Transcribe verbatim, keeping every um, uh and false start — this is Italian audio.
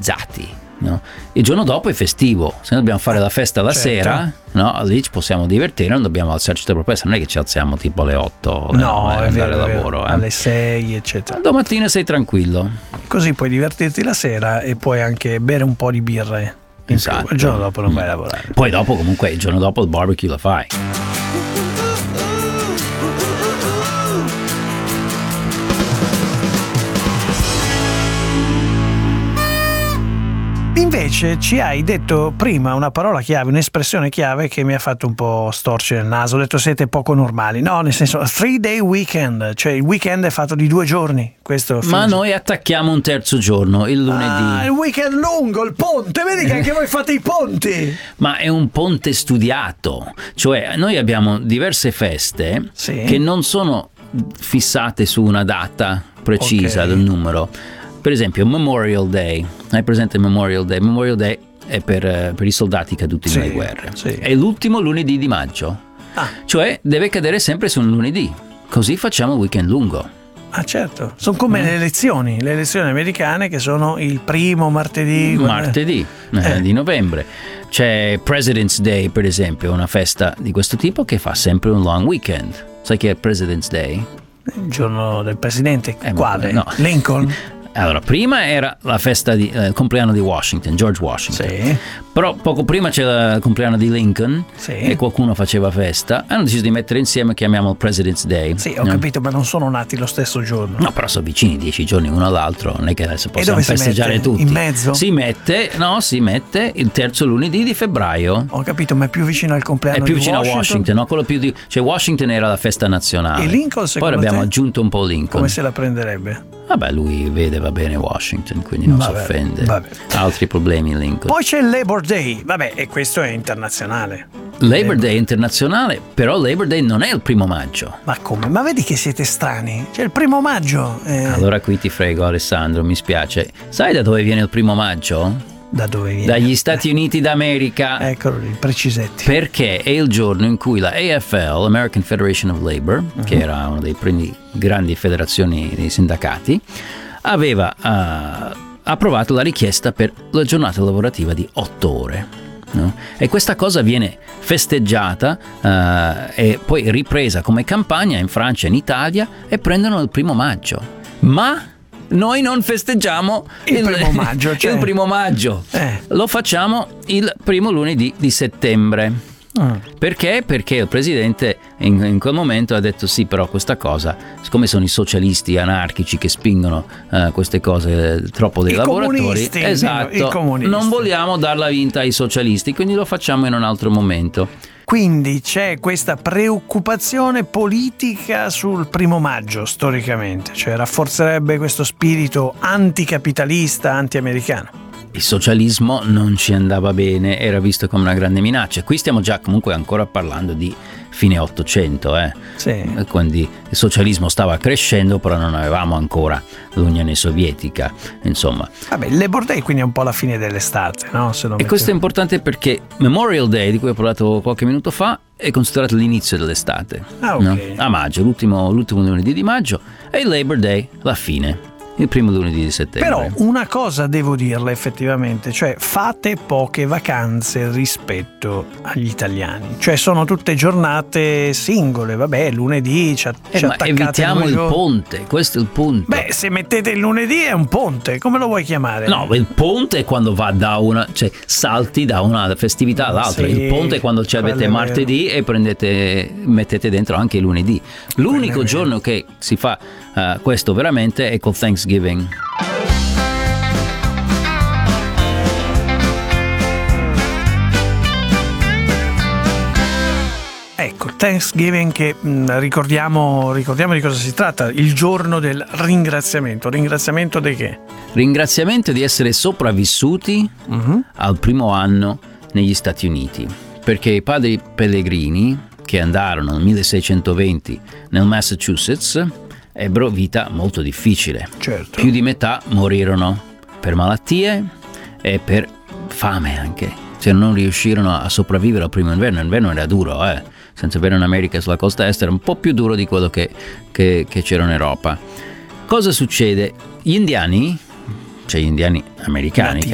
organizzati, no? Il giorno dopo è festivo, se noi dobbiamo fare la festa la certo. sera, no? Lì ci possiamo divertire, non dobbiamo alzarci troppo presto, non è che ci alziamo tipo alle otto no, no, è andare vero, al lavoro, eh. alle sei eccetera. Domattina sei tranquillo, così puoi divertirti la sera e puoi anche bere un po' di birre. Esatto. Il giorno dopo non vai a lavorare. Poi dopo comunque il giorno dopo il barbecue lo fai. Invece ci hai detto prima una parola chiave, un'espressione chiave che mi ha fatto un po' storcere il naso. Ho detto siete poco normali. No, nel senso three day weekend, cioè il weekend è fatto di due giorni. Questo Ma noi attacchiamo un terzo giorno, il lunedì. Ah, il weekend lungo, il ponte, vedi che anche voi fate i ponti. Ma è un ponte studiato, cioè noi abbiamo diverse feste sì. che non sono fissate su una data precisa okay. del numero. Per esempio Memorial Day, hai presente Memorial Day? Memorial Day è per, per i soldati caduti sì, nelle guerre, sì. è l'ultimo lunedì di maggio, ah. cioè deve cadere sempre su un lunedì, così facciamo il weekend lungo. Ah certo, sono come mm. le elezioni, le elezioni americane che sono il primo martedì martedì eh. Eh, di novembre. C'è President's Day per esempio, una festa di questo tipo che fa sempre un long weekend. Sai che è President's Day? Il giorno del presidente, eh, quale? No. Lincoln? Allora, prima era la festa di eh, il compleanno di Washington, George Washington. Sì. Però poco prima c'era il compleanno di Lincoln sì. e qualcuno faceva festa. Hanno deciso di mettere insieme, chiamiamo il President's Day. Sì, ho no? capito, ma non sono nati lo stesso giorno. No, però sono vicini dieci giorni uno all'altro, non è che adesso possiamo festeggiare tutti. In mezzo? Si mette, no, si mette il terzo lunedì di febbraio. Ho capito, ma è più vicino al compleanno di Washington? È più vicino a Washington, no? Quello più di, cioè Washington era la festa nazionale. E Lincoln, secondo Poi abbiamo te? aggiunto un po' Lincoln. Come se la prenderebbe? Vabbè, lui vede, va bene Washington, quindi non si offende. Vabbè. Altri problemi Lincoln. Poi c'è il Labor Day, vabbè, e questo è internazionale. Labor, Labor Day è internazionale, però Labor Day non è il primo maggio. Ma come? Ma vedi che siete strani? C'è il primo maggio. Eh... Allora qui ti frego Alessandro, mi spiace. Sai da dove viene il primo maggio? Da dove viene? Dagli Stati Uniti d'America. Eccolo lì, precisetti. Perché è il giorno in cui la A F L, American Federation of Labor, uh-huh. che era una delle primi grandi federazioni dei sindacati, aveva uh, approvato la richiesta per la giornata lavorativa di otto ore. No? E questa cosa viene festeggiata uh, e poi ripresa come campagna in Francia e in Italia e prendono il primo maggio. Ma noi non festeggiamo il, il primo maggio, cioè... il primo maggio. Eh. Lo facciamo il primo lunedì di settembre. Mm. Perché? Perché il presidente in, in quel momento ha detto sì, però questa cosa, siccome sono i socialisti anarchici che spingono uh, queste cose troppo dei I lavoratori, esatto, non vogliamo darla vinta ai socialisti, quindi lo facciamo in un altro momento. Quindi c'è questa preoccupazione politica sul primo maggio storicamente, cioè rafforzerebbe questo spirito anticapitalista, anti-americano. Il socialismo non ci andava bene, era visto come una grande minaccia. Qui stiamo già comunque ancora parlando di fine Ottocento, eh? Sì. Quindi il socialismo stava crescendo, però non avevamo ancora l'Unione Sovietica, insomma. Vabbè, il Labor Day quindi è un po' la fine dell'estate, no? Se lo e metto... questo è importante perché Memorial Day, di cui ho parlato qualche minuto fa, è considerato l'inizio dell'estate. Ah, ok. No? A maggio, l'ultimo, l'ultimo lunedì di maggio, e il Labor Day la fine. Il primo lunedì di settembre. Però una cosa devo dirla effettivamente, cioè fate poche vacanze rispetto agli italiani, cioè sono tutte giornate singole, vabbè, lunedì ci, eh, ci ma evitiamo il giorni. ponte, questo è il punto. Beh, se mettete il lunedì è un ponte, come lo vuoi chiamare? No, il ponte è quando va da una, cioè salti da una festività all'altra. Sì, il ponte è quando ci avete martedì e prendete, mettete dentro anche il lunedì. L'unico giorno che si fa uh, questo veramente è col Thanksgiving. Ecco, Thanksgiving che mh, ricordiamo, ricordiamo di cosa si tratta, il giorno del ringraziamento. Ringraziamento di che? Ringraziamento di essere sopravvissuti uh-huh. al primo anno negli Stati Uniti, perché i padri pellegrini che andarono nel milleseicentoventi nel Massachusetts ebbero vita molto difficile. Certo. Più di metà morirono per malattie e per fame anche, cioè non riuscirono a sopravvivere al primo inverno. L'inverno era duro, eh. senza avere un'America sulla costa est era un po' più duro di quello che, che, che c'era in Europa. Cosa succede? Gli indiani, cioè gli indiani americani,